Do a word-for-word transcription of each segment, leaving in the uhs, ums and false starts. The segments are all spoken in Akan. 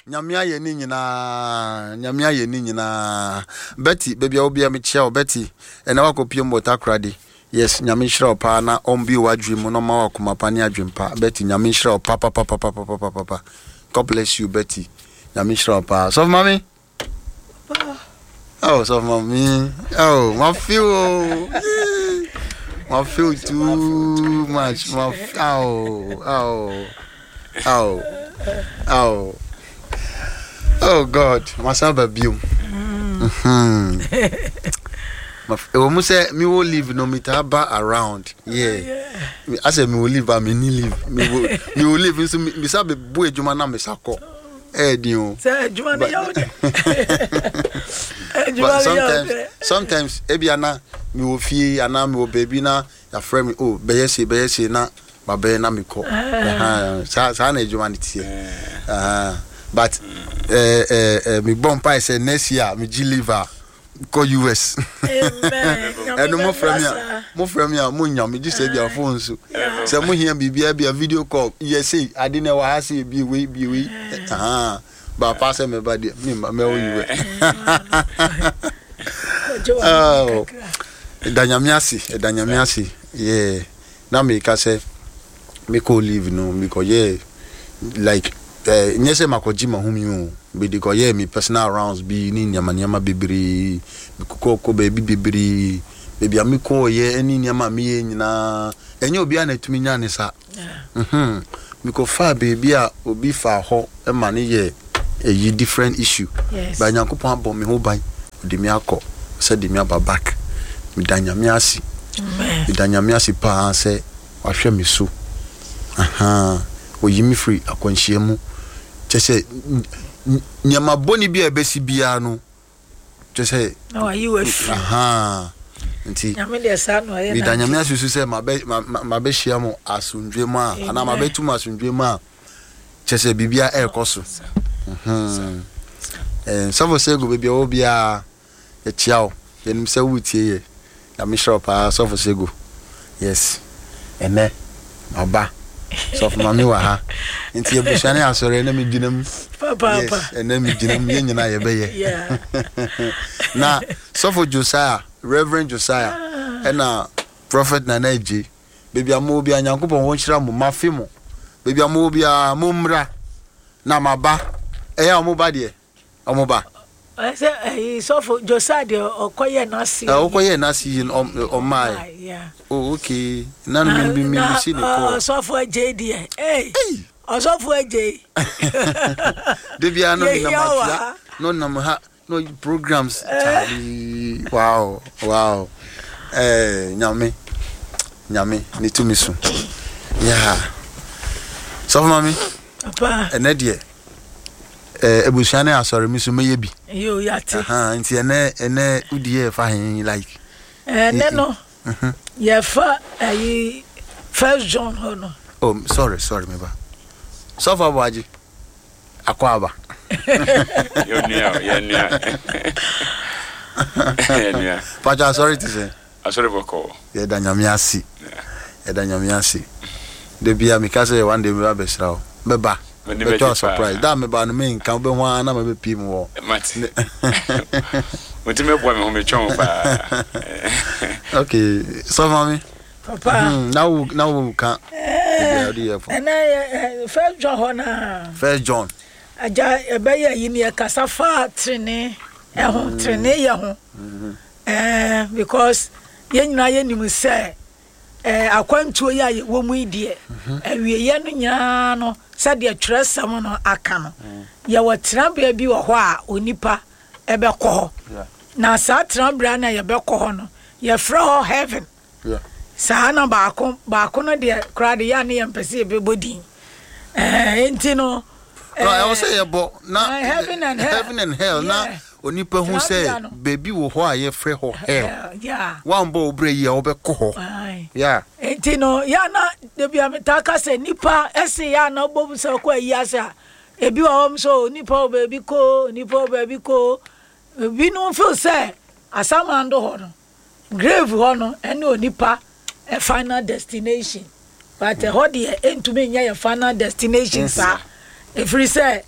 nyamia ye ni nyina nyamia ye ni nyina Betty baby obi am chia Betty ena wakopie mbota krade yes nyame hira opa na ombi wadwem no ma wakoma pani adwempa Betty nyame hira opa papa papa papa papa God bless you Betty nyame hira opa so mommy oh so mommy oh my feel my feel too much my oh oh oh oh oh God masaba biom mhm I will say me will live no matter ba around yeah I say me will live but me ni live me will me will live so me sabe bo ejuma na me sako eh din o say ejuma me yawo but sometimes sometimes ebiana me will fie ana me will baby na ya friend me oh beye say beye say na ba beye na me ko eh sa sa na ejuma ni tie ah but eh eh me bon pa say next year me gi liver go U S amen and mo from here mo from here mo nyam me just say their phone so say mo here bibia bia video call yes say I didn't know how say be we be we ah but pass me body me me o you oh danyamiasi danyamiasi yeah na me ka say me ko live no because yeah like eh nyese makoji mahumi be the yeah me personal rounds be ni nyama nyama bibiri ko ko baby bibiri baby amiko ye eni nyama me nyina enye obi ana tumi nya ne sa mhm me ko fa baby a obi fa ho e ma ne ye a different issue ba nyankopon abon me ho ban de me akọ se de me aba back me danyame asi me danyame asi pa se wahwe me so aha oyimi free akwanhia mu chese nyama boni bia besi bia no chese no are you free aha nti nyame de sa no ye na danyame asusu se mabe mabe hia mo asundwe mu a ana mabe tu asundwe mu a chese bibia e koso mhm eh savo sego bibia obia e chiao yenim se wutie ye na me shop a savo sego yes ene oba so for mami wa ha nti e bushane asore na me ginam papa yes ene me ginam ye nyina ye beye yeah na so for Josiah Reverend Josiah ena Prophet Nanaji baby amu obi anyankopon won hira mo mafe mo baby amu obi a momra na maba eh amu ba de amu ba I say eh so for Josiah de okoye na si eh okoye na si on my yeah oh okay na no me me see the call so for J D eh so for J de bia no na ma no na ma no programs Charlie wow wow eh nyame nyame ni tumisu yeah so for mami papa ene de eh ebushane asore misu meye bi yo yati aha nti ene ene udie fa hin like eh ne no mhm ye fa ayi First John hono oh sorry sorry me ba so fa boaji akwaba yo nia yo nia nia paja sorry to say asore boko ye danyame asi ye danyame asi de bia mi ka say one day me ba besra o beba me to surprise da me ba no me nkan be ho na me be pim wo mati moti me bo me ho me chon pa okay so mami papa now now can and I First John hona First John aja ebeya yini e kasa fa trene e ho trene ye ho eh because ye nyina ye nim se eh akwantuo ye wo mu idie awie ye no nya no se de atresam no aka no ye wo trabra bi wo ho a onipa ebe kɔ ho na sa trabra na ye be kɔ ho no ye fra ho heaven yeah sana baako baako no de crowd ya ne yempese be body eh enti no no I was say bo na heaven and hell heaven and hell na onipa hu say baby wo ho a ye frɛ ho hell yeah one bo obre ye obekɔ ho yeah enti no ya na de bia metaka say nipa ese ya na obobu se ko ayi asa ebi wa hom so nipa baby ko nipa baby ko bi no feel say asamando ho no grave ho no ene onipa a final destination but uh, how the end to me your final destination sir if we say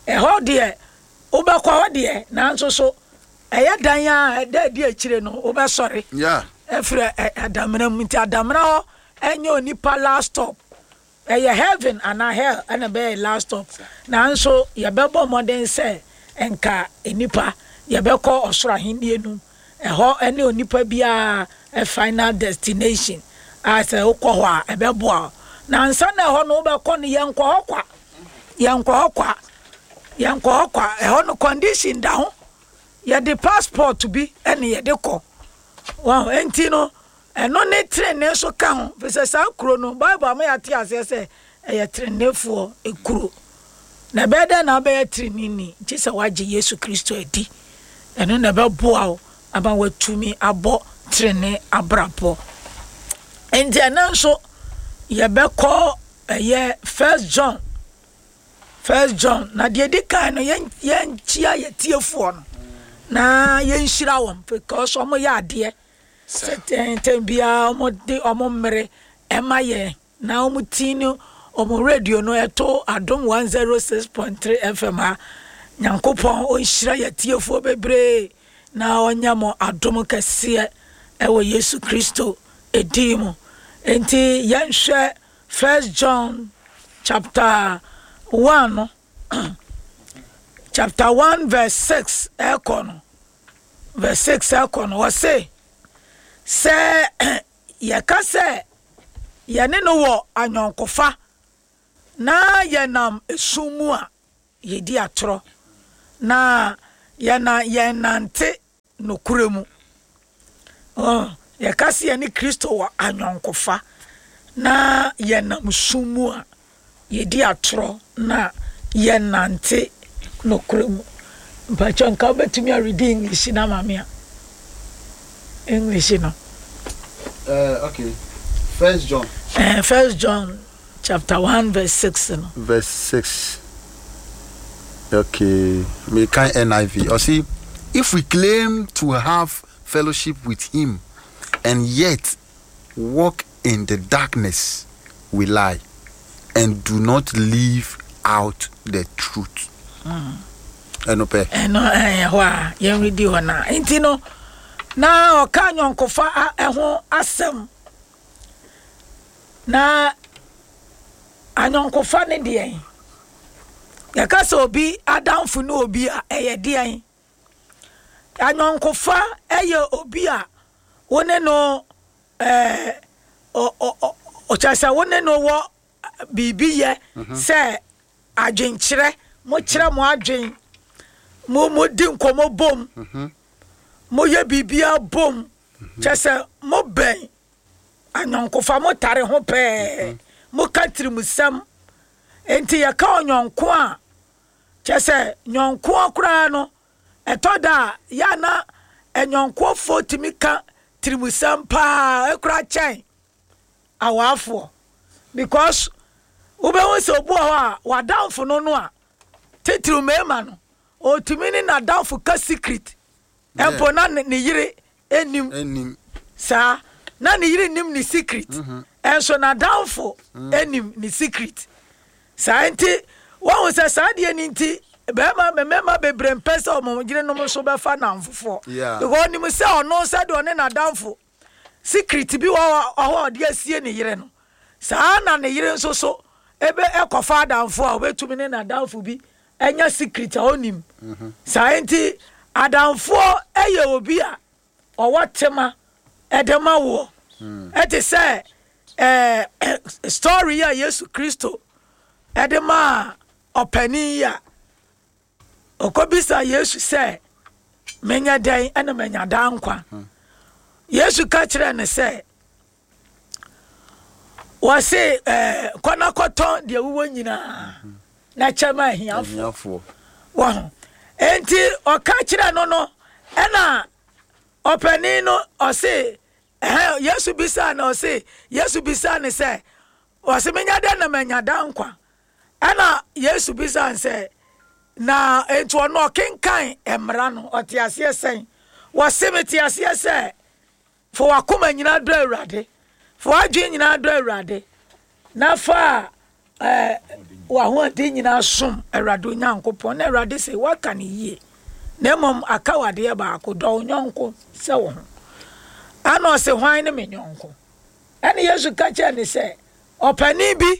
ɛhɔ deɛ wobɛkɔ hɔ deɛ nanso so ɛyɛ dan a ɛda di akyire no wobɛsɔre yeah ɛfiri adamena mu nti adamena hɔ ɛnyɛ onipa last stop ɛyɛ heaven ana hell ɛna bɛyɛ last stop nanso yɛbɛbɔ mmɔden sɛ ɛnka enipa yɛbɛkɔ ɔsoro ahenni no ɛhɔ ɛne onipa biara a final destination as a wokɔ hɔ a ɛbɛboa nansa na ɛhɔ no wobɛkɔ no yɛnkɔ hɔ kwa yɛnkɔ hɔ kwa yɛnkɔ hɔ kwa ɛhɔ no condition da ho yɛde passport bi ɛne yɛde kɔ wow enti no ɛno ne trene so ka ho fɛ saa kuro no bible ama yɛate aseɛ sɛ ɛyɛ trenefoɔ ekuro na bɛda na bɛyɛ trene ni gye sɛ wagye Yesu Kristo adi ɛno na bɛboa wo aba watumi abɔ trene abrapɔ enti ɛna nso yɛbɛkɔ ɛyɛ first John first John na deɛ di kan no yɛn yɛnkyia yɛtiefoɔ no na yɛnhyira wɔn because ɔmo yɛ adeɛ sɛtɛntɛn biara ɔmo de ɔmo mmere ɛma yɛn na ɔmo ti no ɔmo radio no ɛto adom one oh six point three F M a nyankopɔn ɔnhyira yɛtiefoɔ bebree na ɔnya mo adom kɛseɛ ɛwɔ Yesu Kristo ɛdi mu enti yɛnhwɛ first John chapter one no chapter one verse six ɛkɔ no verse six ɛkɔ no wɔse sɛ yɛka sɛ yɛne no wɔ anyɔnkofa na yɛnam esum mu a yɛdi atorɔ na yɛna yɛnante nokure mu oh yɛka sɛ yɛne Kristo wɔ anyɔnkofa na yɛnam sum mu a yɛdi atorɔ na yɛnante nokure mu mpakyɛ nka wobɛtumi a read English na mamea English no uh, okay first John uh, first John chapter one verse six no verse six okay me can N I V or see if we claim to have fellowship with him and yet walk in the darkness we lie and do not live out the truth mm. enope eno eh ho yen read ho na enti no na o ka nyonkofa eho asem na anyonkofa ne de ya ka so obi adamfu no obi a eye de anyonkofa eye obi a wone no eh o o o chasa wone no wo bibi ye se adwenkyere mo kyere mo adwen mo mo di nkomo bom mo ye bibia bom chese mo ben anyonkofa mo tare ho pe mo katri musam enti ya ka onyonko a chese nyonko akura no etoda ya na enyonko fotimi ka trimusam pa ekura chen awafo because ube wonse obu a wadamfo no no a titru mema no otumi ni na damfo ka secret empo na ne yire enim enim sa na ne yire nim ni secret enso na damfo enim ni secret sa enti won se sa de ni nti bema mema bebre mpesa o mo gire no mo so be fa na mfofo because ni mo se ono se de one na damfo secret bi wo ho de asie ne yire no sa na ne yire nso so ebe ekofa adamfo a obetumi ne na adamfo bi enya secret a onim sa enti adamfo eye obi a owotema edema wo ete say eh story ya Yesu Kristo edema opani ya okobisa Yesu say menya dan ena menya dan kwa Yesu ka kire ne say wase eh kwana koton de wuwo nyina na chama hiafo wa enti oka kire no no ena opani no ose eh Yesu bisa na ose Yesu bisa ne say wase menya dan na menya dan kwa ena Yesu bisa nse na enti ono kenkan emra no otiase sen wase metiase se fo wakoma nyina do awurade fo adwe nyina do awurade na fa eh wa ho de nyina som Awurade Nyankopɔn na Awurade say waka ne yie na mom aka wade ba ko do nyonko se wo ho ana se hwan ne me nyonko ene Yesu ka che ne se opani bi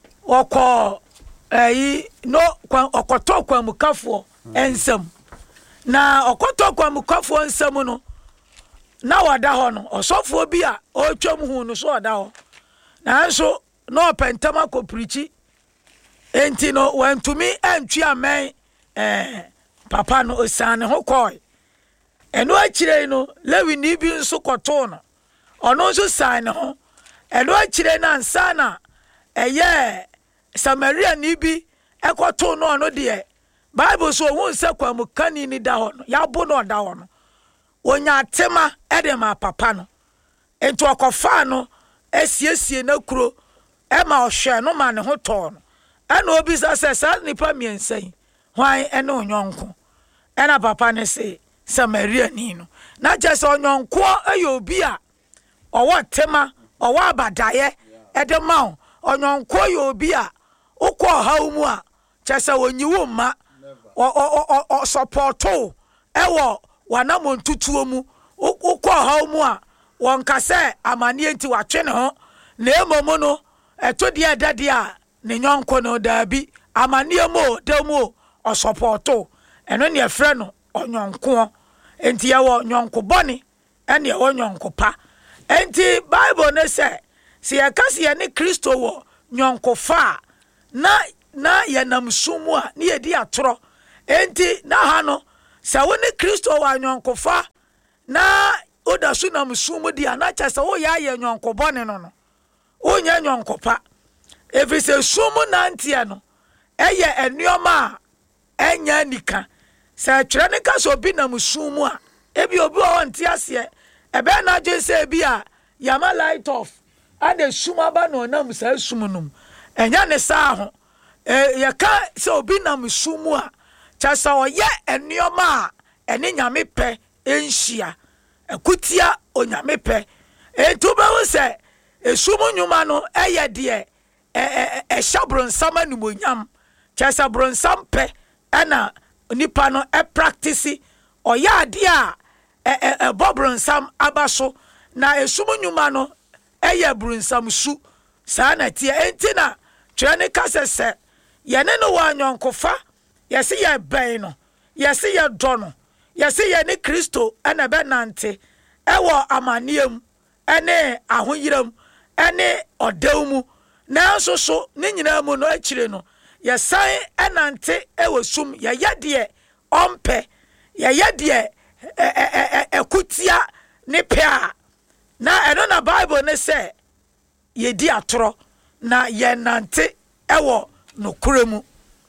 okọ ayi no okoto kwamukafo ensam na okoto kwamukafo ensam no na wada ho no osofo bi a otwam hu no so wada ho na nso no pentama ko prichi enti no wantumi antwi amen eh papa no osane ho koi eno akire no Lewi ni bi nso koto no ono nso sane ho eno akire na ansana eye Samaria ni bi ekoto no ono de Bible so hu nse kwamukani ni da ho no ya bo no da ho no onya tema edema papa no enti okofa no esiesie na kuro ema ohwe no ma ne ho to no ana obi sa se sa nipa miensan hwan ene onyonko ena papa ne se Samaria ni no na je se onyonko ayo obi a owo tema owo abadaye edema onyonko yo obi a ukọ hawo mu a chese onyiwo ma o o o supporto ewo wana montutuo mu ukọ hawo mu a won ka se amane enti watwe ne ho na emomo no eto de adade a ne nyonko no dabi amane mo demu o supporto eno ne efre no onyonko enti yawo nyonko boni ene yawo nyonko pa enti Bible ne se se yakase ye ne Kristo wo nyonko fa na na yanam sumu a ne yedi atoro enti na ha no se wo ne Kristo wa nyonko fa na oda su nam sumu dia na cha se wo ya ye nyonko bone no no onya nyonko pa every se sumu na ntia no eye enuoma enya nika se twere ne ka so bi nam sumu a ebi obi o ntia se ebe na je se bi a yama light off ade suma ba no nam sa sumunum enya ne sa ho e ye ka se obi nam sumu a cha sa oye enuoma a ene nyame pe enhia akutia onyame pe entuba wo se esumu nyuma no eye de e e shabron sama numonyam cha sa bron sampe ana nipa no e practice oya ade a e e bobron sam abaso na esumu nyuma no eye brunsam su saa na tie enti na twere ne kasese ye ne no wa nyonkofa ye se ye ben no ye se ye do no ye se ye ne Kristo ena be nante ewo amaniem ene ahoyiram ene odawmu na so so ne nyina mu no akire no ye san enante ewo sum ye yede ompe ye yede ekutia ne pea na eno na Bible ne se yedi atoro na ye nante ewo no kuremu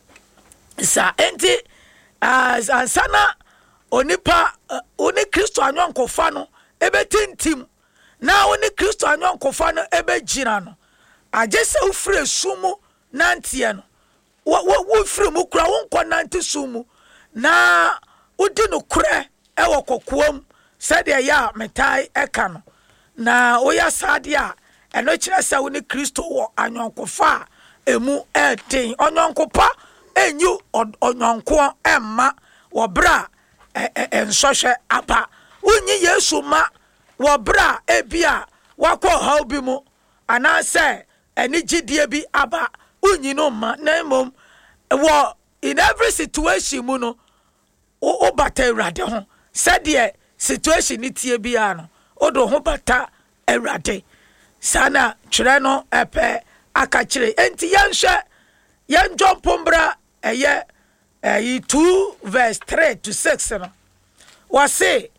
sa enti as ansana onipa oni Kristo anyonkofa no ebetintim na oni Kristo anyonkofa no ebegina no agese ufre sumu nantie no wo wo ufre mu kura wonko nante sumu na udi no kure ewo kokoam sede ya metai eka no na oya sade a eno kire se wo ni Kristo wo anyonkofa emu eten onyonkopa enyu onyonko emma wo bra ensohwe apa unyi Yesu ma wo bra ebia wakọ haw bi mu anase eni gidie bi aba unyi no ma na mom wo in every situation mu no o bata Awurade ho sede situation ni tie bia no odo ho bata Awurade sana twere no epe akachire enti yenhwe yenjom pombra eye eh two verse three to six no wase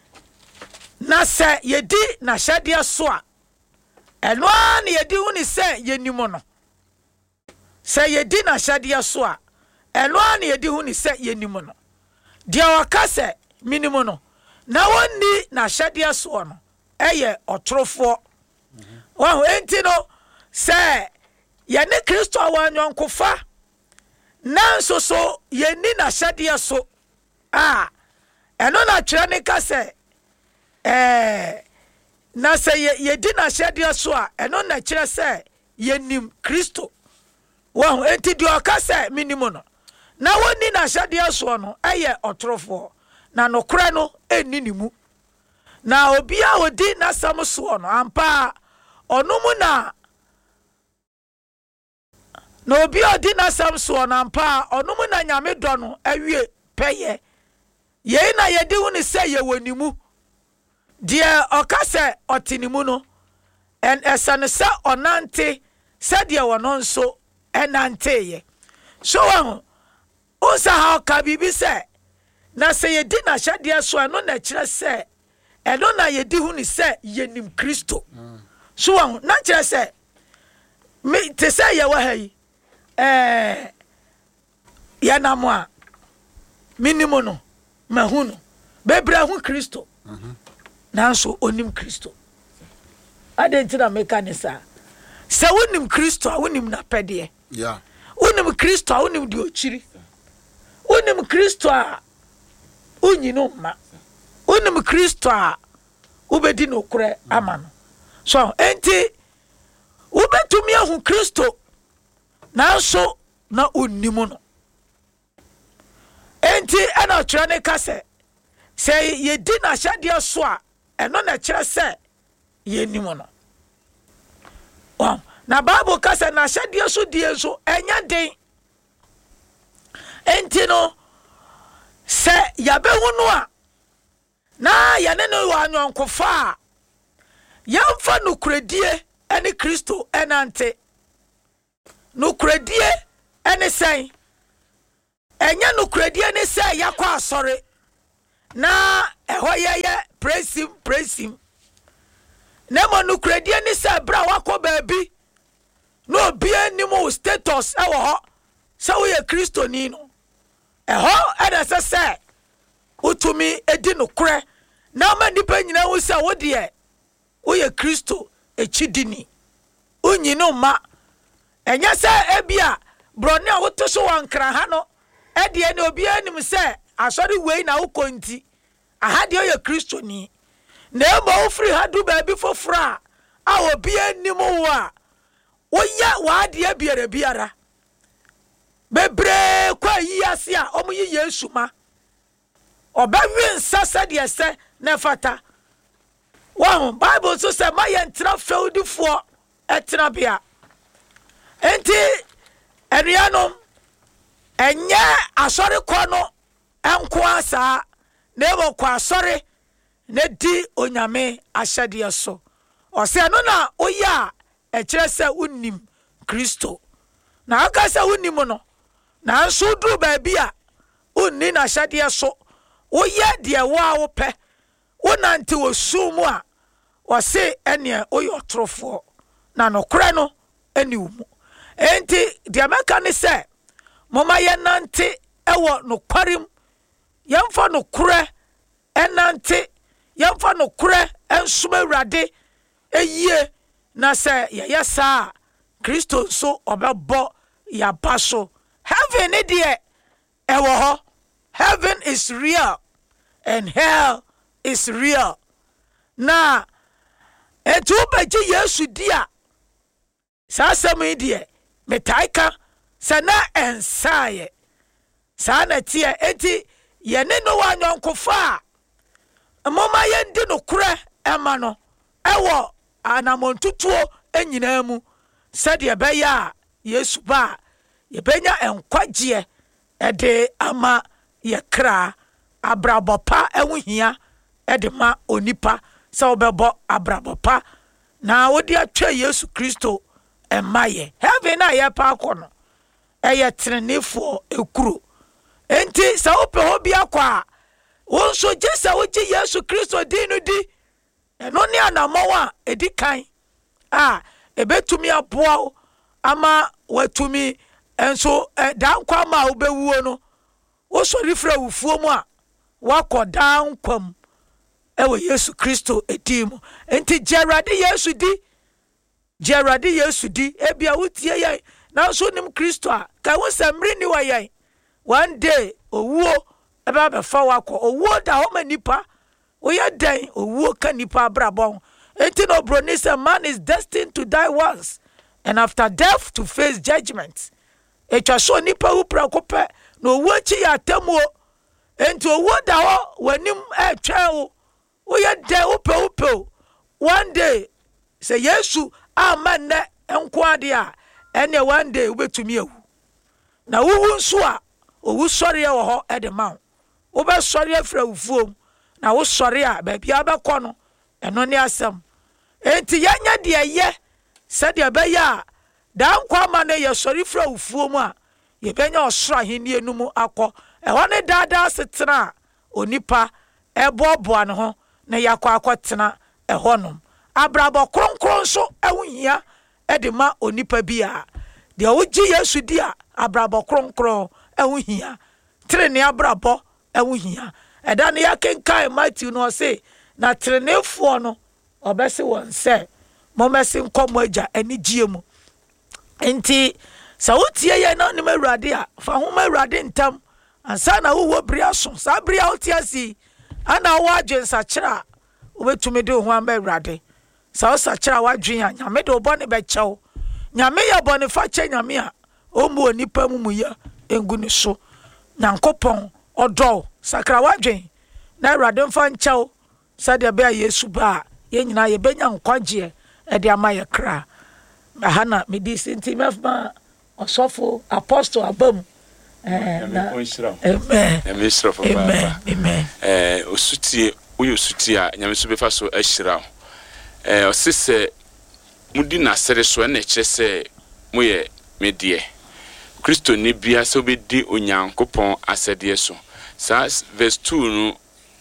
na se yedi na hyade so a eno an yedi huni se yenimo no se yedi na hyade so a eno an yedi huni se yenimo no dia wakase minimo no na wonni na hyade so no eye otorofo wa enti no se ye ne Kristo awanyonkofa nanso so ye ni na hyade so ah eno na twere ne kase eh na se ye di na hyade so a eno na kyere se ye nim Kristo Wo enti di okase minimum no. Na woni na hyade so no eye otorofo. Na nokora no enni nimu. Na obi a odi na sam so no ampa onumu na na obi odi na sam so no ampa onumu na nyame do no awie peye. Ye na ye di hu ni se ye wonimu. Die okase otinimu no en esane se onante se die wono nso enante ye. So wan Osa ha ka bibi se na se ye di na hyade so eno na kire se eno na ye di hu ni se ye nim Kristo. Mm. So wan na kire se me te se ye wa hayi eh ya na mo a minimo no mahu no bebra hu Kristo. Mhm. Nanso onim Kristo. Adentina mekanisa se wonim Kristo a wonim na pede. Yeah. Wonim Kristo a wonim di ochiri. Wonim Kristo a unyino ma. Wonim Kristo a ubedi no kure ama no. So enti ubetumi ahu Kristo nanso na onimo no. Enti ana twa ne kase se ye di na hyade so a eno na kire se ye nimo no. Wow. Na Bible kase na hyade so die so enya den. Enti no se yabe hunu a na yane no wanyonkofo yamfa nukuredie ene Kristo enante nukuredie ene sen enya nukuredie ne se yakwa asore na eho yeye praise him praise him nemo nukuredie ne se bra wakọ baabi no obi animu status ewo ho se wo ye Kristo ni no eho ada se se utumi edi nukure na ma nipa nyina wo se wo de wo ye Kristo echidini unyi no ma enya se ebia brone a woto so wankra ha no e de ne obi anim se asori wei na wo konti aha de ye Kristo ni na mo ofri ha du ba bi fofra a obi anim wo a wo ya wa de biara biara bebre kwa yi ase a omo yi Yesu ma obawi nsasa de ese na fata wa Bible so say my entra feudifo etra bia enti enuanom enye asori ko no enko asa na ebo kwa asori na di onyame ahyade so o se no na oya e kire se unnim Kristo na aka se unnim no na nso duru ba bia onni na hyade so oye de wa wo pe wonante wo sumu a wo se ene oyo trofo na nokore no eni umu enti de amaka ne se moma ye nante ewo nokwarim yemfa nokore enante yemfa nokore ensuma urade eyie na se ye yesa Kristo so obebo ya baso heaven idie ewo ho. Heaven is real and hell is real. Na etu beji Yesu dia sa sami die metaika sana ensaye sa na tie enti ye ne no wanyonkofo a moma ye ndi no kure ema no ewo anamontutuo enyina mu sade be ya Yesu ba ye benya enkwagye ede ama ye kra abrabopa ewuhia ede ma onipa se obebo abrabopa na wodi atwa Yesu Kristo emaye heaven na ye pa akono eye trenefo ekuro enti se ope hobi akwa wonso je se woji Yesu Kristo dinu di eno ni anamowa edi kan ah ebetumi aboa ama watumi enso dankwa ma obewuo no wo so rifra wufuo mu a wakoda nkwam ewe Yesu Kristo edimu enti Gerard Yesu di Gerard Yesu di ebia wutie ye na so nim Kristo a ka wo samri ni wa ye one day owuo eba be fa wako owuo da ho manipa wo ye dan owuo ka nipa brabon enti no bro ni say man is destined to die once and after death to face judgment etwa so nipa wu prakope no wo chi ya tamuo enti owo da ho wanim e twa wo wo ye de wo pe wo pe one day say Yesu ama ne enko ade a ene one day wo betumi ewu na wo wu nso a owu sori e wo ho e de ma wo be sori afra wufuom na wo sori a ba bia be kɔ no eno ne asem enti yanya de ye se de be ya dan kwa ma ne ye sori fra wufuom a ye benya osoro aheni enum akɔ e ho ne dada setena onipa e bobo ne ho na yakɔ akɔtena e honom abrabo kronkron so ewuhia e de ma onipa bia de ogi Yesu dia abrabo kronkron ewuhia trene abrabo ewuhia e da ne yakenkan Matthew no say na trenefo no obese won say momesi nkomo agya ani giemu enti sa wotie ye na ne mawurade a fa ho mawurade ntam ansa na wo bria so sa bria otiasi ana wo adwensa kira obetumi de ho mawurade sa osa kira wadwen a nyame de obone be chew nyame ye bone fa che nyame a o mu onipa mu mu ya engu ni so nyankopon odo sakra wadwen na awurade mfa nchew sa de be Yesu ba ye nyina ye benya nkwaje e de ama ye kra ahana medisi nti mefma osofo apostle abam eh na amen amen amen eh osutie uyo sutia nyame so befa so ahira eh osese mudi na sere so na kyese moye medie Kristo ni bia so bedi onyankopon asede so sa verse two no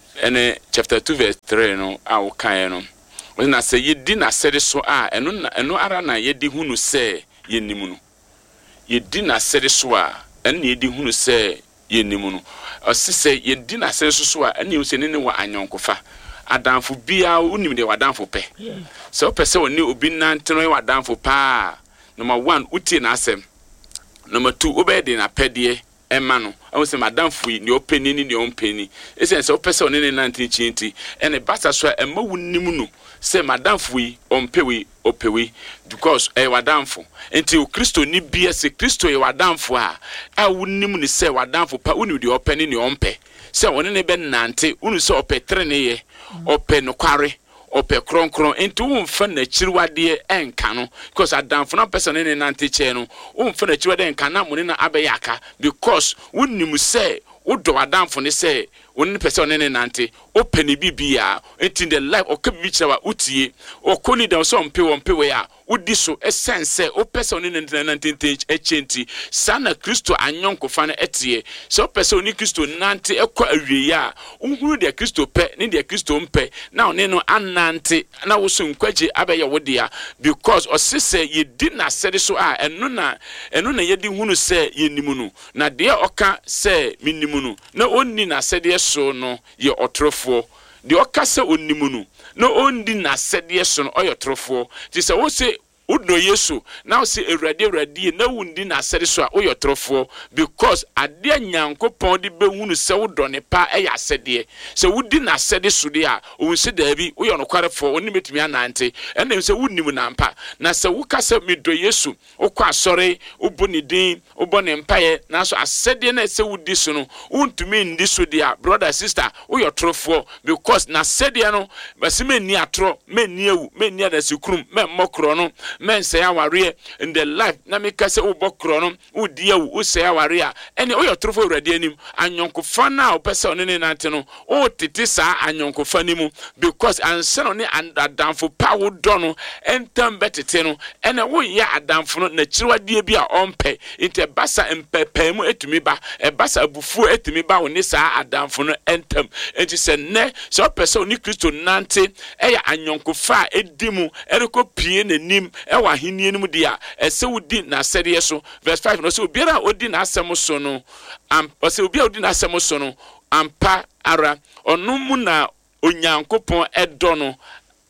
ene chapter two verse three no a wo kan no na se yedi na sere so a eno eno ara na yedi hunu se yenimu no yedi na sere so a ene yedi hunu se yenimu no osese yedi na sere so so a ene use ne ne wa anyonkofa adamfo bia unim de wadamfo pe so pese oni obi nanteno wadamfo pa number one utie na asem number two obede na pedie ema no I was madamfo ni openi ni ompeni ese so pese oni ne nantene chinti ene basa so ema wunimu no se madamfo yi ompewi opewi because e wadamfo enti o Kristo ni bia se Kristo e wadamfo a a wunimu ni se wadamfo pa uni de openi ni ompe se woni ne be nante unu se opetre ne ye ope no kware ope kronkron enti wumfa na chiriwade enka no because adamfo na person ne nante che no wumfa na chiriwade enka na mone na abeyaka because wunimu se udo adamfo ne se woni person ne nante open bibia enti the life okabi chira utie okoni da so mpe wo mpe we a udi so essence o person ne nante echenti sana Kristo anyonko fa na etie so person ni Kristo nante ekwa awie ya unhuru de Kristo pe ne de Kristo mpe na one no anante na wo so nkwaje abeye wodia because osese yedi na sede so a eno na eno na yedi hunu se yenimu no na de oka se minimu no na onni na sede so no ye otrofo de okase onimunu no ondi na sede so no oyotrofo ti se wo se udo Yesu now say erade erade na wundi na sede so a oyotrofo because ade nyankopon de behunu se udo ne pa e ya sede se wudi na sede so de a wonse da bi uyo no kwarefo oni metumi anante ene se wunnim na mpa na se wukase mido Yesu ukwa asore uboni din uboni mpaye na so asede na se wudi so no untumi ndi so de a brother sister oyotrofo because na sede no basime ni atro menni ewu menni adasukrum memmokro no men say aware in the life na me kase ubokro no udi ewu u say aware ene oyotrofo urade anim anyonkofa na opese onene nante no o tete sa anyonkofa nimu because anse no ne adamfo pawo do no entam betete no ene wo ya adamfo no na chiriwade bi a ompe inte basa empepemu etumi ba e basa abufu etumi ba wo ne sa adamfo no entam enti se ne so opese oni Kristo nante e ya anyonkofa edimu ereko pie nanim e wa henie nim dia ese wudi na sede so verse five no so obiara odi na asem so no am ose obiara odi na asem so no ampa ara onu mu na onyankopon edo no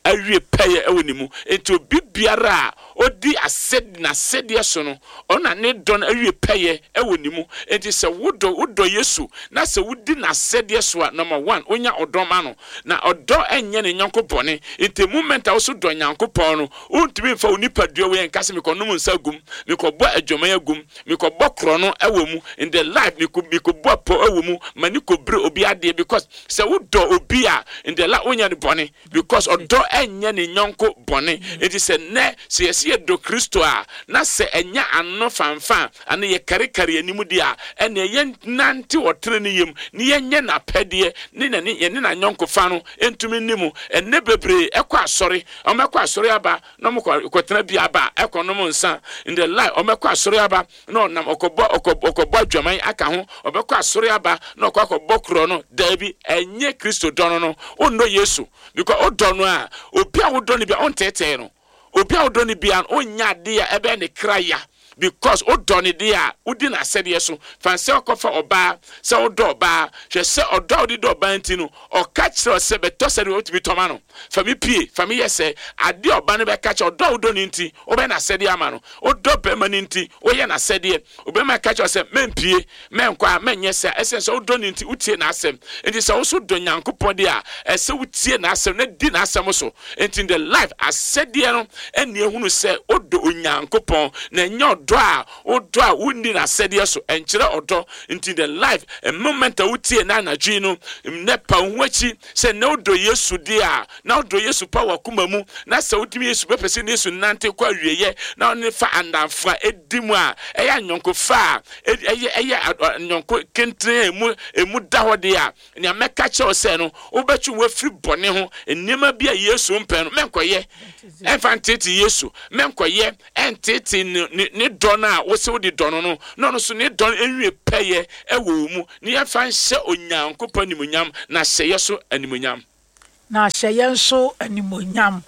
awie peye ewo ni mu enti obi biara odi ased na sede so no ona ne don awie peye ewo ni mu enti se wodo wodo Yesu na se wodi na sede so a number one onya odoma no na odo enye ne nyonko bone enti moment a wo so do nyankopon no untimi mfa onipadua we enka se me konom nsa gum me ko bo adwoma ya gum me ko bo kro no ewo mu in the life me ko me ko bo po ewo mu mani ko bre obi ade because se wodo obi a in the life onya ne bone because odo enye ne nyonko bone enti se ne se yesi do Kristo a na se enya anno fanfan ane ye kare kare animu dia ene ye nante wotre ne yem ne ye nye na pede ne ne ye ne na nyonko fa no entumi nimu ene bebre ekwa asori o mekwa asori aba no mo kwotena bi aba ekonom nsa in the life o mekwa asori aba no nam okobo okobo adwaman aka ho o mekwa asori aba no kwa kobo kro no dabi enye Kristo dono no o no Yesu because o dono a obi a wo dono bi on tete no obi a wo dono bi an onya de a ebe ne kraya because o doni dia udi na sede so fanse okofa oba se odo oba hwe se odo odi do oba ntinu o catch se beto sede o tibi toma no fami pie fami yese ade oba ne be catch odo odo ni nti o be na sede ama no odo be ma ni nti o ye na sede o be ma catch se mempie menkwa menye se essence odo ni nti utie na asem enti se wo so do nyankopon dia ese utie na asem na di na asem so enti in the life asede no eni ehunu se odo onyankopon na nya do a odo a wundi na sede so enkyere odo into the life a moment a wutie na anadwi no nepa huachi se na odo Yesu dia na odo Yesu power kuma mu na se wudimi Yesu pepese na Yesu nante kwa wieye na ne fa andamfa edimu a eya nyonko fa eye eye nyonko kentre emu emu da hode a ne ameka che o se no obetu wafiri bone ho enema bia Yesu mpe no menkoye enfantiti Yesu menkoye entiti ni dona wo se wo di dono no no no so ne don enwie peye ewo mu ne yafa nhyɛ onyankopɔ animonyam na hyɛ so animonyam na hyɛ nso animonyam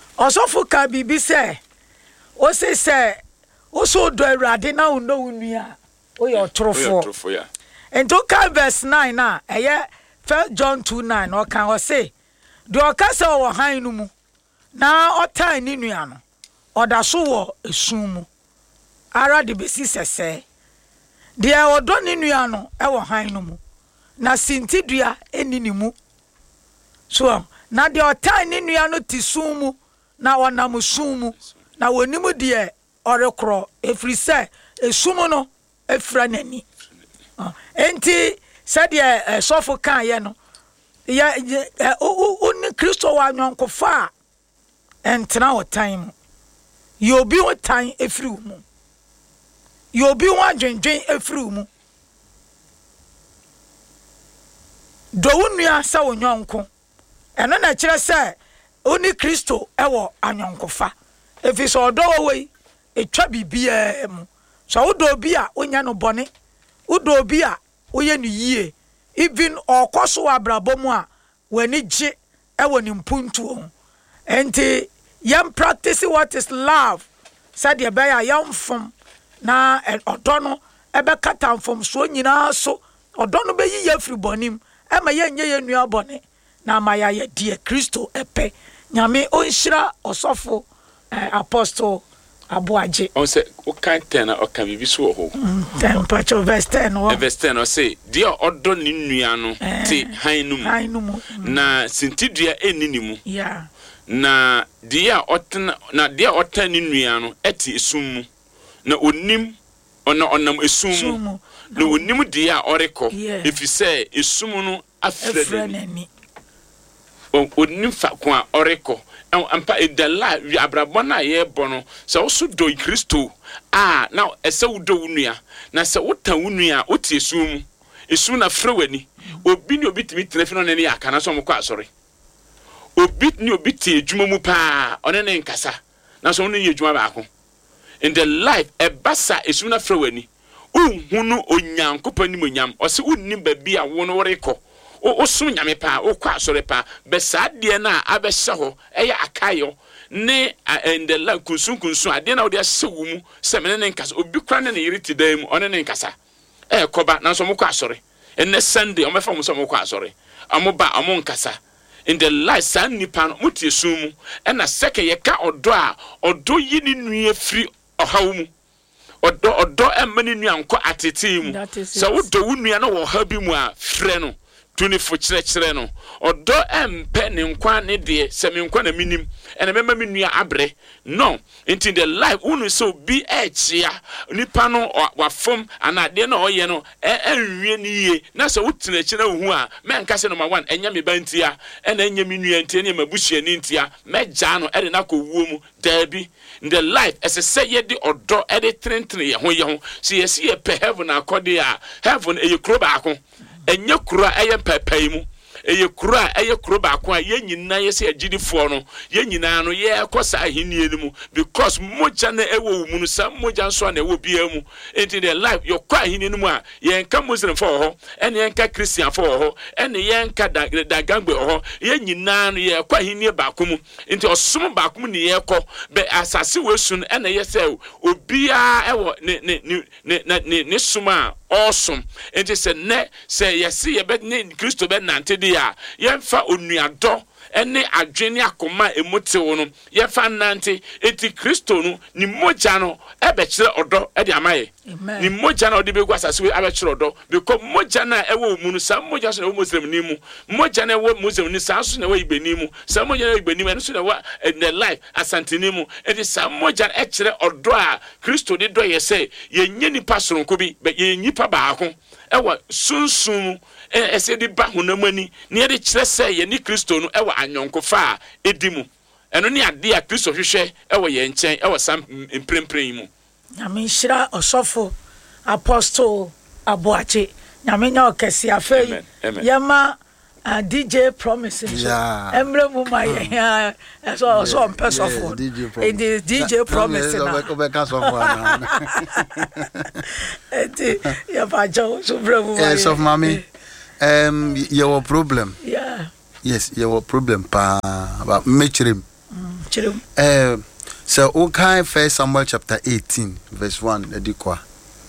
osofo ka bibi sɛ o se sɛ o so do Awurade na wo no nua o yɛ otorofo ya ento ka verse nine na ɛyɛ First John two nine o kan o se do o ka sɛ wo han no mu na ɔtan ni nua no ɔda so wɔ esum mu ara de besi sese de odo ni nua no e wo han no mu na sintidua eni ni mu so na de otan ni nua no ti sum mu na wonam sum mu na wonimu de orekro efri se esum no efra nani enti se de sofo kan ye no ya o ni Kristo wa nyonko fa entena otan mu ye obi otan efri mu you be one dwen efru mu do wonua sa wonyonko eno na kire se oni Kristo ewo anyonkofa efi so odo we etwa bibia mu so wodo bi a onya no bone wodo bi a oye no yie even okoso abrabom a wani gye ewo ni mpuntu enti yam practice what is love said ye be ya yam fom na odo no ebe kata mfom so nyina so odo no be yi afri bonim e ma ye nye ye nua bone na ma ya ye die Kristo epe nyame onhira osofo apostle Aboagye on say o kan ten o kan bibi so ho ten pacho verse ten o verse ten o say die odo ni nua no ti hanum hanum na sintidua enini mu yeah na die oten na die otan ni nua no eti esum mu na onim ona onam esum mu na onim die a oreko efi say esum no afrani onim fa ko a oreko ampa edala abrabona ye bono se wo so do Kristo ah na ese wo do wunua na se wo tan wunua o tie esum esum na frewani obi ni obi timi trefi no ne ne akana so mko asori obi ni obi tie adwuma mu pa one ne nkasa na so no ye adwuma ba ko in the life e basa esum na frewani unhunu onyankopani monyam o se unnim ba bi a wo no woreko o sum nyame pa o kwa sore pa be saade na abehye ho eya akayo ne in the la kunsun kunsun ade na odi ahye wo mu se mene ne nkasa obi kwa ne yiri dan mu one ne nkasa e koba na so mo kwa sore enne Sunday o mefa mo so mo kwa sore amo ba amo nkasa in the life san nipa no mutie sumu and a second ye ka odo a odo yi ni nua free ohaw mu odo odo e mani nua nko atete mu so wodo wo nua no wo ha bi mu a frɛ no tuni fo kire kire no odo empe ne nkwa ne de se me nkwa na minim ene mema me nua abre no into the life unu so bi e chia nipa no wafom anade na oye no enwie ni ye na so wutena kire hu a me nka se number one enya me bantia ena enya me nua ntia ne mabusua ni ntia meja no ede na ko wuo mu dabi in the life as a say ye di odo e de trentre ye ho ye ho so ye see ye pe heaven akode a heaven e ye kro ba ko enye kura eye pepai mu eye kura eye kuro ba ko a ye nyina ye se agidifo no ye nyina no ye ekosa ahenie ni mu because moja na ewo mu no sam moja nso na ewo bia mu into the life your kwa ahenie ni mu a ye nka muslim for ho ene ye nka christian for ho ene ye nka da gangbe ho ye nyina no ye kwa ahenie ba ko mu into osom ba ko mu ni ye ko be asase wesun ene ye se obia ewo ne ne ne ne ne suma awesome and just said ne say yes see bet ne Christo be nante dia yemfa onuado ene adwene akoma emote wo no yemfa nante enti Christo no ni moja no ebe kire odo e de amaye ni moja na odi be gwasase we abe kire odo because moja na ewo mu no sam moja so na wo muslim ni mu moja na wo muslim ni sam so na wo ibeni mu sam moja na ibeni mu so na wo in the life asantini mu enti sam moja e kire odo a Christo de do ye say ye nye nipa soronko bi be ye nipa baako ewa sunsun ese di ba honamani ne ye de kire say ye ni Christo no ewa anyonkofa edimu eno ne ade a Christo hwehwe ewa ye nchen ewa sam imprempren mu nyame nhyira osofo apostle Aboache nyame nya okesi afei yema uh, D J promises yeah emre mu ma ye so so pesofo it is D J promise na o ka so for na eti ya ba jo so bre mu yes of mami um your problem yeah yes your problem pa about mechirim chirim eh so okay First Samuel chapter eighteen verse one edikwa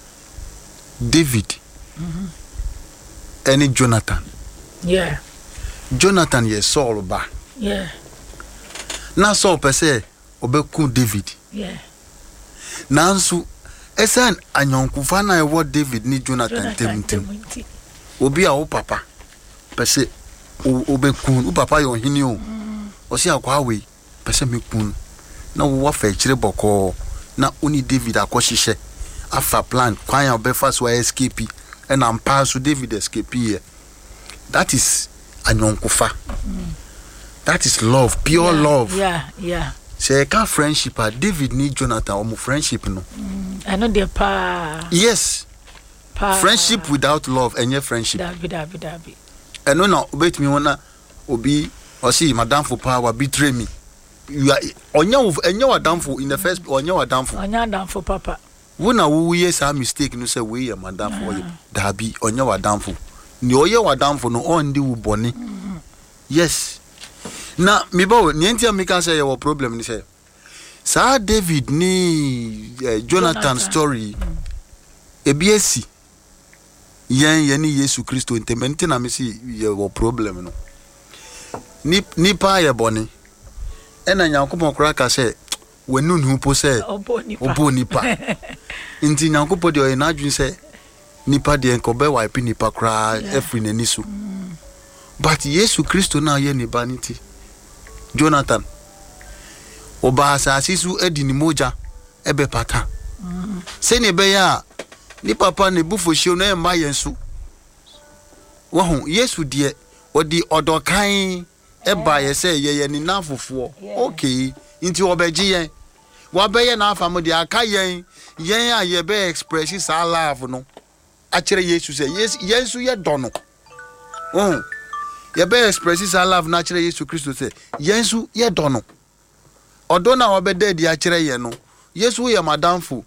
David mhm any Jonathan yeah Jonathan ye Saul ba yeah na Saul pese obeku David yeah nansu esen anyonkufa na ewo David ni Jonathan temtem obi a wo papa pese obeku wo papa yo hini o o si akwa we pese mekun na wo fa kire boko na oni David akohihye afa plan kwan ya obefa so escape and am pass to David escape here. That is anyonkufa. Mm. That is love, pure yeah, love. Yeah, yeah. Say ka friendship David need Jonathan or friendship no. Mm. I know the pa. Yes. Pa. Friendship without love and your friendship. David, David, David. And no no wait me wanna obi or see madam for power betray me. You are onyo enyo adamfo in the first onyo adamfo. Onyo adamfo papa. Wona wo yes a mistake no say we your madam for you. Dabi onyo adamfo. Ni oye wadamfo no on di wo boni. Yes. Na me ba ni entia me kan say your problem ni say. Sir David ni uh, Jonathan, Jonathan story mm. Ebiesi. Yen yen ni Yesu Kristo entementi na me see your problem no. Ni ni pa ye boni. Ena Nyankopon kura ka say wenu nu po say obo nipa. Nti Nyankopon de o na adwun say nipa de enko be wipe nipa kra efri nani so. But Yesu Kristo na ye nipa niti. Jonathan oba asasi su edi ni moja ebe pata. Se ne be ya ni papa ne bufo na emma yensu. Wo hu Yesu de odi odokan eba ye se ye ye ni nafofo. Okay, nti obeji yen. Wa be ye na afamu de aka yen yen a ye be express sa love no. Akire Yesu se yes Yesu ye dono. Oh. Ye be express sa love na akire Yesu Kristo se Yesu ye dono. Odo na obede di akire ye no. Yesu ye madamfo.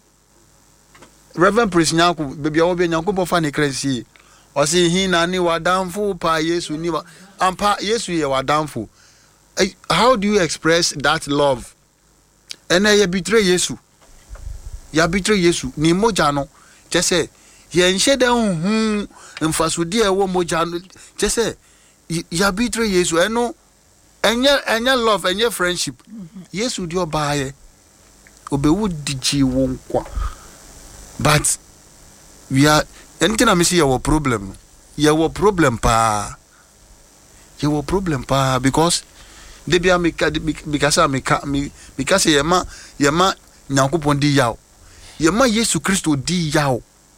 Reverend Prince Nyanku bebi a obi Nyanku bo fa ne kresi. O se hin na ni wadamfo pa Yesu ni wa ampa Yesu ye wadamfo. How do you express that love? And ye betray Yesu. Ya betray Yesu ni moja no. Just say ye nhede hu mfasodi e wo moja no. Just say ya betray yesu eno enye enye love enye friendship yesu di obaye obewu diji wonkwa but we are anything I see your problem your problem pa your problem pa because they be amika because amika because yema yema nyankopon di yaw yema yesu kristo di yaw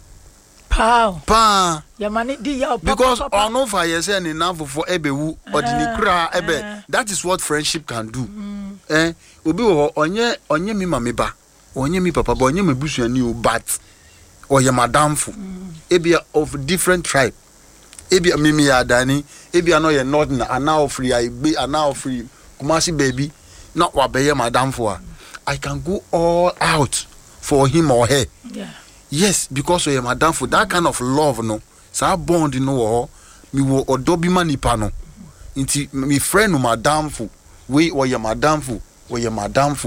pa pa yema ni di yaw because on over yes and enough for ebewu odini kra ebe that is what friendship can do mm. eh obi wo onye onye mi mama ba onye mi papa ba onye mebusuani o but oye madamfo mm. ebia of different tribe ebia mimi ya dani ebia no ye northern ana ofri ya be ana ofri kumasi baby not wa be ye madamfo a I can go all out for him or her. Yeah. Yes, because oye madamfo that kind of love no sa bond no wo mi wo odobi manipa no nti mi friend no madamfo we oye madamfo oye madamfo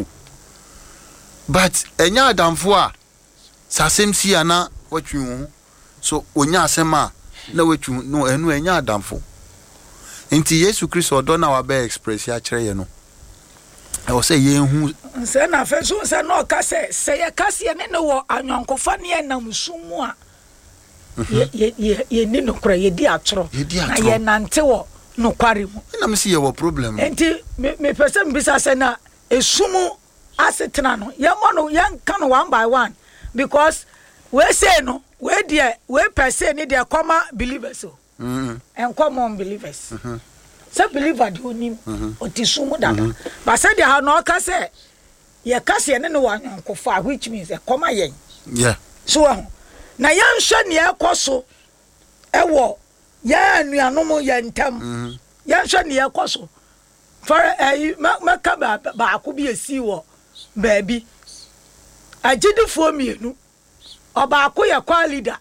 but enya adamfo a sasem si ana watwu so onya asema na watwu no enu enya adamfo nti Yesu Kristo odo na wa be express ya kire ye no e wo say ye hu se na fe so se no ka se se ye ka se ne ne wo anwankofa ne nam sumu a ye ye ye ni no kura ye di atro na ye nante wo no kware mu na me see ye wo problem nti me pese mbisa se na esumu asetena no ye mo no ye kan one by one because we say no we there we per se ni there comma believers so mhm and common believers mhm so believer do nim otisumu dada but say there no ka say ye ka se ne no wankofa which means e comma yen yeah so na ye nhwe ne ekoso ewo ye anuanom ye ntam ye nhwe ne ekoso for eh maka ba ba ko bi esi wo baby agidifo mienu oba ko ye kwa leader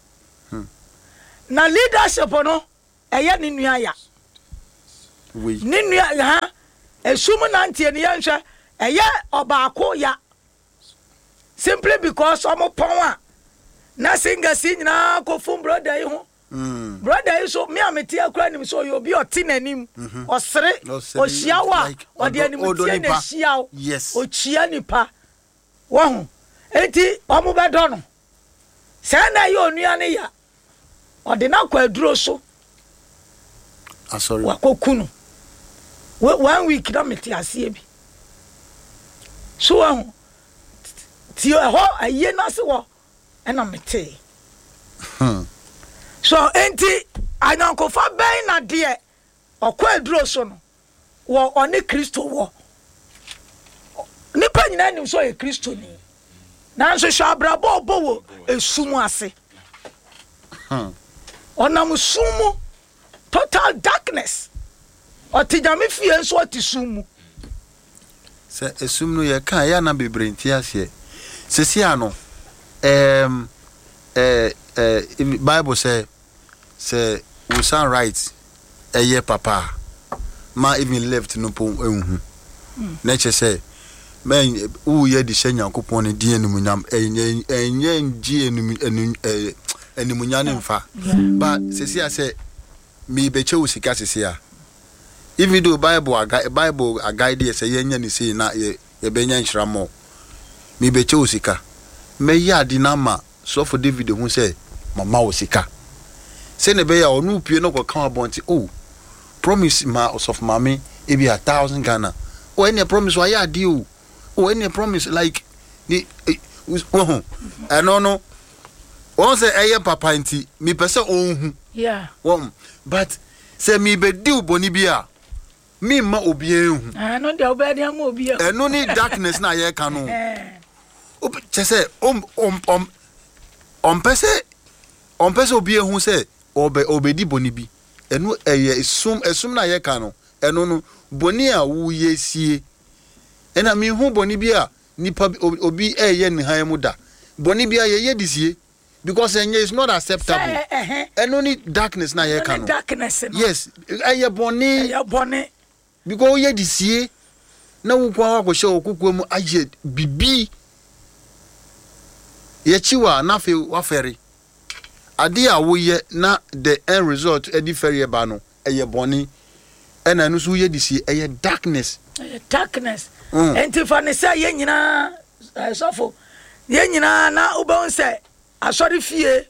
na leadership no eye ne nua ya we ne nua ha esum na ntie ne yenhwe eye oba ko ya simply because omo pon a na singa si nyina ko fun brother yi ho mm brother yi so me ameti akura nim so yo bi oti nanim osere ohia wa ode anim tie na hia o yes ochia nipa wo ho enti omo be do no se na ye onua ne ya ode na kwa aduro so ah sorry wa kokunu one week na meti asie bi so ho ti ho aye na se wo ena meti hmm so enti anyankofa ben na de okwa aduro so no wo oni Kristo wo nipa nyina nim so ye Kristo ni na nso shabra bo bo wo esumu ase hmm onam sumu total darkness otijame fie nso otisumu se esum no ye kan ya na bebrenti ase se sia no em eh eh Bible say say we sound right eye papa ma even left no po ehun na che say men u ye di Nyankopon ne di enumunyam enye enye ngi enum enumunyane mfa but se sia say me be che usika se sia even though Bible aga Bible agaide say yenya ni say na ye benya nhramo me be che usika me ya di na ma so for David who say mama usika say ne be ya onu pie no ko kan abonti oh promise ma of mama e be a thousand Ghana oh any promise wa ya di oh oh any promise like the oh I no no one say eye papa nti me pese onhu yeah one but say me be di uboni bia me ma obi ehun ah no de obedi am obi ehun eno ni darkness na ye kan no o say om om om on pese on pese obi ehun say obe obedi boni bi eno eye esum esum na ye kan no eno no boni a wo ye sie ena me hu boni bi a nipa obi eye ni han mu da boni bi a ye ye disie because enye is not acceptable and only darkness na ye kan darkness no yes eye boni eye boni because ye disie na wo kwa ko she okuku mu aje bibi ye chiwa na fe wa fere ade a wo ye na the end result edi fere ba no eye boni ena no so ye di si eye darkness darkness enti fa ne say ye nyina sofo ye nyina na ubon say asori fie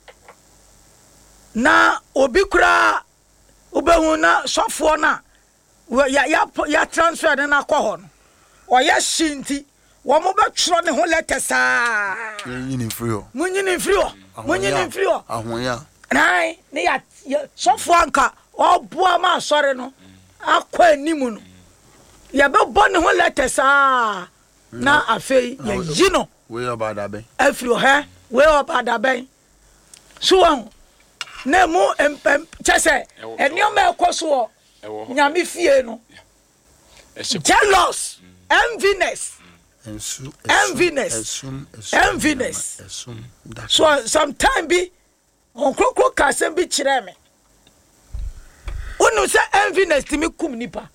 na obi kura ubehun na sofo na ya ya ya transfer na akọ no oya shinti wo mo betro ne ho letters a nyini free o munyini free o munyini free o ahoya nai ne ya sofo anka oboa ma asori no akọ animu no ya be bo ne ho letters a na afei ya yino we about that ben afri o he we about that ben so won na mu empem chese enioma ekoso nyame fie no jealous enviness enviness enviness so sometime bi on krokro kasem bi kire me unu se enviness timi kum nipa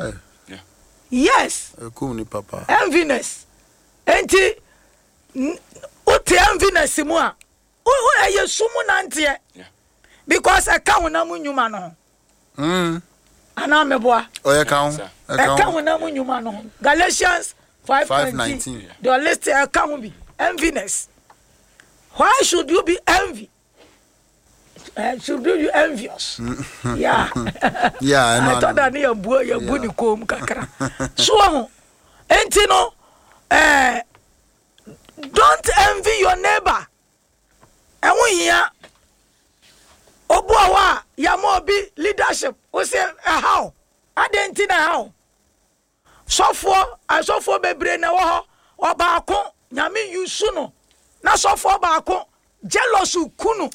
yes kum ni papa enviness enti uti enviness mu a o ayesumu nante because I can't na munyuma no mm ana meboa oya kan e kan na munyuma no Galatians five nineteen the list e kan bi enviness. Why should you be envy? Uh, should you be envious? Yeah. Yeah, I know. I thought that you bu you bu ni kom kakra. So enti no eh don't envy your neighbor. And when you Obuawa ya mo bi leadership o say how adenti na how sofo asofo bebre na wo ho obaako nyame yusu no na sofo baako jealous kunu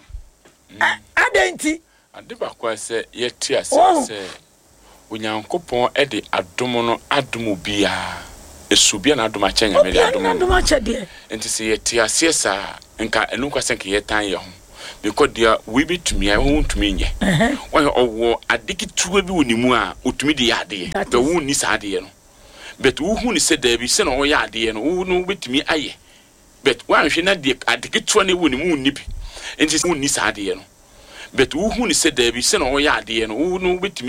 adenti ade ba kwa se yeti ase se onyankopon e de adom no adom bia esubia na adom acha nyame de adom adom acha de enti se yeti ase sa nka enu kwa se nke yetan ye ho because there we be to me I want to me nye why owo adiki tuwe bi wonimu a otumi de yade be wo ni sa de no but wo hu ni se da bi se no wo yade no wo no betumi aye but wan hwe na de adiki tuwe ne wonimu ni bi enti wo ni sa de no but wo hu ni se da bi se no wo yade no wo no betumi